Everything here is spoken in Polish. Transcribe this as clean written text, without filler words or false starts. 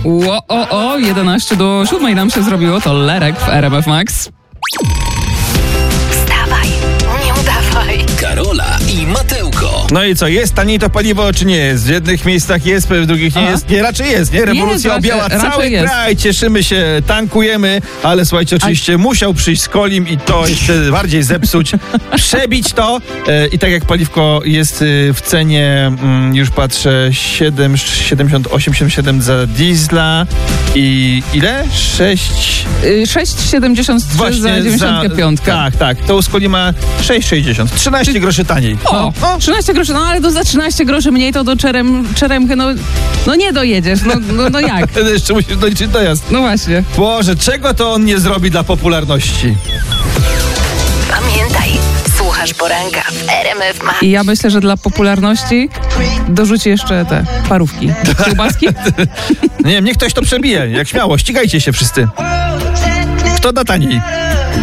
O, 11:07 nam się zrobiło, to Lerek w RMF Max. Wstawaj, nie udawaj. Karola i Matełko. No i co, jest taniej to paliwo, czy nie jest? W jednych miejscach jest, w drugich nie jest. Nie, raczej jest, nie? Rewolucja objęła raczej cały jest. kraj, cieszymy się, tankujemy, ale słuchajcie, oczywiście musiał przyjść z Kolim i to jeszcze bardziej zepsuć, przebić to i tak jak paliwko jest w cenie, już patrzę, 78,77 za diesla i ile? 6,73 za 95. Tak, to z Coli ma 6,60, 13 groszy taniej. O, 13 groszy, no ale to za 13 groszy mniej to do Czeremchy, no nie dojedziesz, no jak? Wtedy jeszcze musisz doliczyć dojazd. No właśnie. Boże, czego to on nie zrobi dla popularności? Pamiętaj, słuchasz poranka w RMF Max. I ja myślę, że dla popularności dorzuci jeszcze te parówki. Kiełbaski? Nie wiem, niech ktoś to przebije, jak śmiało, ścigajcie się wszyscy. Kto da taniej?